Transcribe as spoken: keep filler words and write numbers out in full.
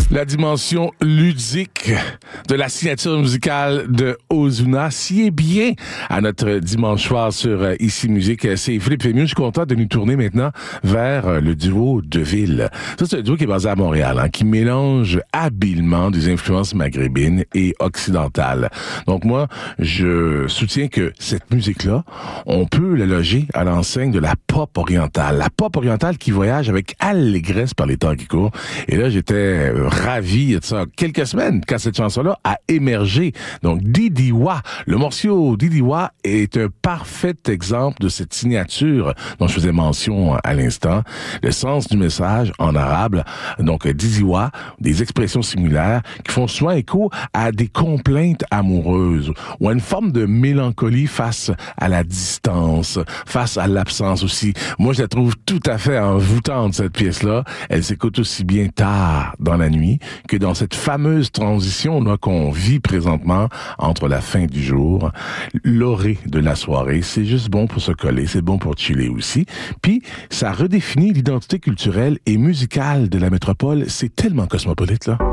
La dimension ludique de la signature musicale de Ozuna s'y est bien à notre dimanche soir sur euh, Ici Musique. C'est Philippe Fémieux. Je suis content de nous tourner maintenant vers euh, le duo Deville. Ça, c'est un duo qui est basé à Montréal, hein, qui mélange habilement des influences maghrébines et occidentales. Donc moi, je soutiens que cette musique-là, on peut la loger à l'enseigne de la pop orientale. La pop orientale qui voyage avec allégresse par les temps qui courent. Et là, j'étais euh, ravi, il y a de ça quelques semaines, quand cette chanson-là a émergé. Donc, Didiwa, le morceau Didiwa est un parfait exemple de cette signature dont je faisais mention à l'instant. Le sens du message en arabe, donc Didiwa, des expressions similaires qui font souvent écho à des complaintes amoureuses ou à une forme de mélancolie face à la distance, face à l'absence aussi. Moi, je la trouve tout à fait envoûtante, cette pièce-là. Elle s'écoute aussi bien tard dans la nuit que dans cette fameuse transition là qu'on vit présentement entre la fin du jour, l'orée de la soirée. C'est juste bon pour se coller, c'est bon pour chiller aussi. Puis, ça redéfinit l'identité culturelle et musicale de la métropole. C'est tellement cosmopolite, là.